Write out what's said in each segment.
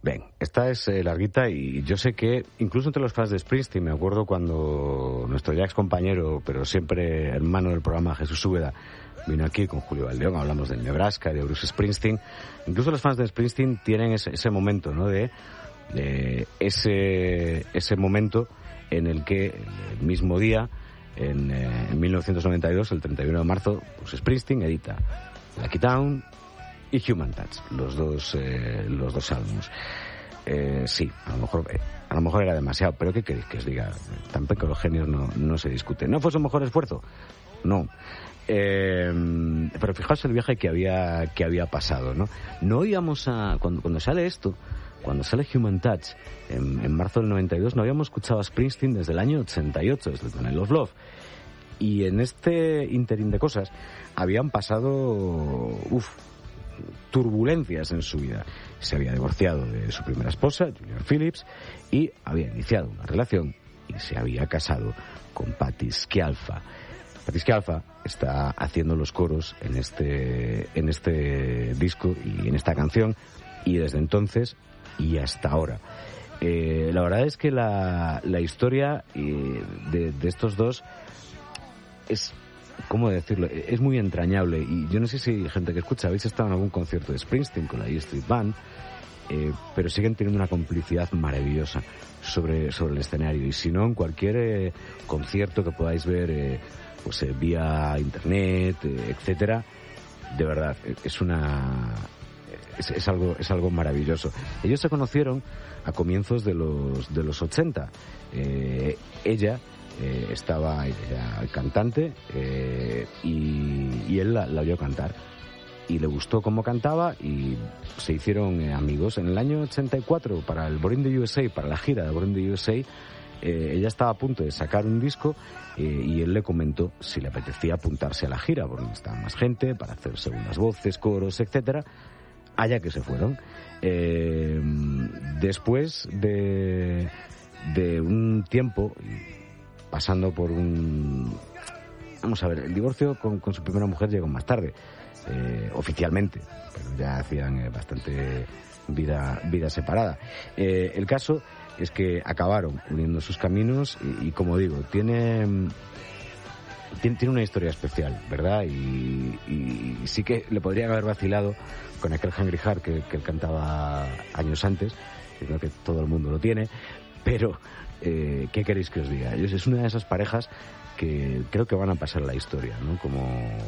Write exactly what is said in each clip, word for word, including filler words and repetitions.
Bien, esta es eh, larguita y yo sé que incluso entre los fans de Springsteen, me acuerdo cuando nuestro ya ex compañero, pero siempre hermano del programa, Jesús Úbeda, vino aquí con Julio Valdeón, hablamos de Nebraska, de Bruce Springsteen. Incluso los fans de Springsteen tienen ese, ese momento, ¿no? De, de ese, ese momento en el que el mismo día, en, eh, en mil novecientos noventa y dos, el treinta y uno de marzo, Bruce Springsteen edita Lucky Town y Human Touch, los dos, eh, los dos álbumes. Eh, sí, a lo mejor eh, a lo mejor era demasiado, pero ¿qué queréis que os diga? Tampoco los genios no, no se discuten. ¿No fue su mejor esfuerzo? No. Eh, pero fijaos el viaje que había que había pasado, ¿no? No íbamos a... Cuando, cuando sale esto, cuando sale Human Touch, en, en marzo del noventa y dos, no habíamos escuchado a Springsteen desde el año ochenta y ocho, desde el Tunnel of Love. Y en este interín de cosas habían pasado... Uf, turbulencias en su vida. Se había divorciado de su primera esposa, Julian Phillips, y había iniciado una relación y se había casado con Patti Scialfa. Patti Scialfa está haciendo los coros en este en este disco y en esta canción, y desde entonces y hasta ahora. Eh, la verdad es que la, la historia eh, de, de estos dos es... ¿Cómo decirlo? Es muy entrañable, y yo no sé si gente que escucha habéis estado en algún concierto de Springsteen con la E Street Band, eh, pero siguen teniendo una complicidad maravillosa sobre, sobre el escenario, y si no, en cualquier eh, concierto que podáis ver eh, pues eh, vía internet, eh, etcétera, de verdad, es una... Es, es algo es algo maravilloso. Ellos se conocieron a comienzos de los de los ochenta. Eh, ella Eh, estaba ella cantante eh, y, y él la, la vio cantar y le gustó cómo cantaba y se hicieron eh, amigos. En el año ochenta y cuatro, para el Born in the U S A, para la gira de Born in the U S A, eh, ella estaba a punto de sacar un disco eh, y él le comentó si le apetecía apuntarse a la gira porque necesitaba más gente para hacer segundas voces, coros, etcétera. Allá que se fueron. Eh, después de, de un tiempo, pasando por un... Vamos a ver, el divorcio con, con su primera mujer llegó más tarde, eh, oficialmente, pero ya hacían eh, bastante vida, vida separada. Eh, el caso es que acabaron uniendo sus caminos y, y como digo, tiene, tiene, tiene una historia especial, ¿verdad? Y, y, y sí que le podrían haber vacilado con aquel Hungry Heart que, que él cantaba años antes, yo creo que todo el mundo lo tiene, pero... Eh, ¿qué queréis que os diga? Es una de esas parejas que creo que van a pasar a la historia, ¿no? Como,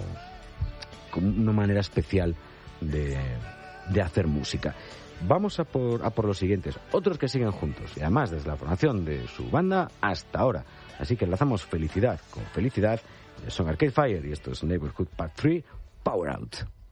como una manera especial de, de hacer música. Vamos a por, a por los siguientes, otros que siguen juntos, y además desde la formación de su banda hasta ahora. Así que enlazamos felicidad con felicidad. Son Arcade Fire y esto es Neighborhood Part tres, Power Out.